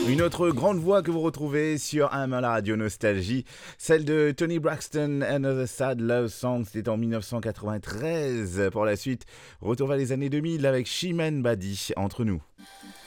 Une autre grande voix que vous retrouvez sur la radio Nostalgie, celle de Tony Braxton, Another Sad Love Song, c'était en 1993. Pour la suite, retour vers les années 2000 avec Chimène Badi, Entre nous.